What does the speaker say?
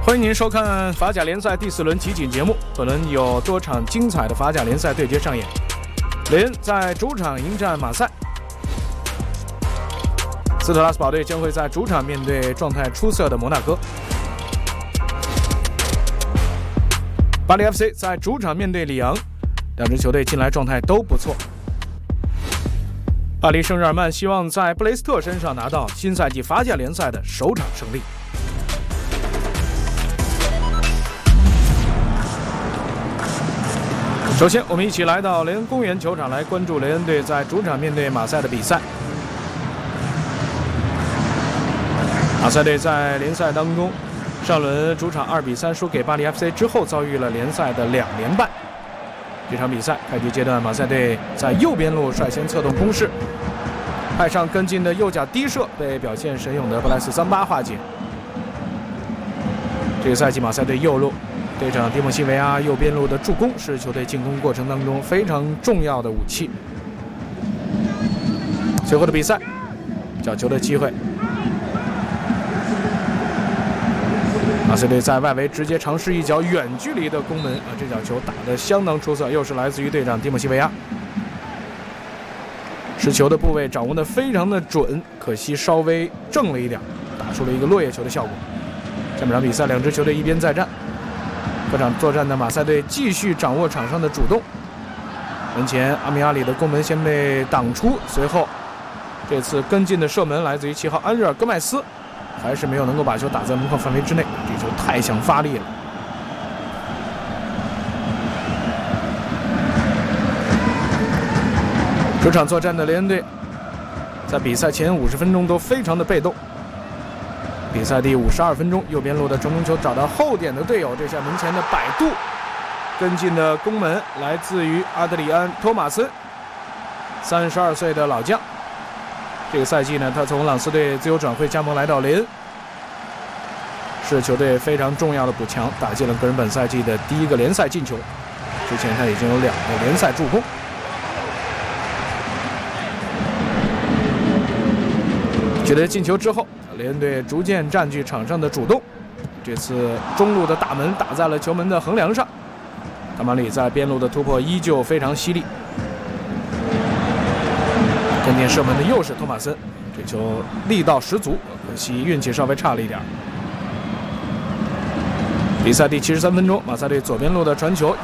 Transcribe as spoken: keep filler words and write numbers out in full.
欢迎您收看法甲联赛第四轮集锦节目。本轮有多场精彩的法甲联赛对决上演。雷恩在主场迎战马赛，斯特拉斯堡队将会在主场面对状态出色的摩纳哥。巴黎 F C 在主场面对里昂，两支球队近来状态都不错。巴黎圣日耳曼希望在布雷斯特身上拿到新赛季法甲联赛的首场胜利。首先，我们一起来到雷恩公园球场来关注雷恩队在主场面对马赛的比赛。马赛队在联赛当中，上轮主场二比三输给巴黎 F C 之后，遭遇了联赛的两连败。这场比赛开局阶段，马赛队在右边路率先策动攻势，派上跟进的右脚低射被表现神勇的布莱斯三八化解。这个赛季马赛队右路队长迪莫西维亚右边路的助攻是球队进攻过程当中非常重要的武器。随后的比赛，角球的机会，马赛队在外围直接尝试一脚远距离的攻门啊！这脚球打得相当出色，又是来自于队长迪莫西维亚，持球的部位掌握得非常的准，可惜稍微正了一点，打出了一个落叶球的效果。这场比赛两支球队一边再战。客场作战的马赛队继续掌握场上的主动，门前阿米阿里的攻门先被挡出，随后这次跟进的射门来自于七号安日尔戈麦斯，还是没有能够把球打在门框范围之内，这球太想发力了。主场作战的雷恩队在比赛前五十分钟都非常的被动。比赛第五十二分钟，右边路的成功球找到后点的队友，这下门前的摆渡，跟进的攻门来自于阿德里安·托马森，三十二岁的老将。这个赛季呢，他从朗斯队自由转会加盟来到雷恩，是球队非常重要的补强，打进了个人本赛季的第一个联赛进球。之前他已经有两个联赛助攻。取得进球之后，雷恩队逐渐占据场上的主动，这次中路的大门打在了球门的横梁上，塔马里在边路的突破依旧非常犀利，跟进射门的又是托马森，这球力道十足，可惜运气稍微差了一点。比赛第七十三分钟，马赛队左边路的传球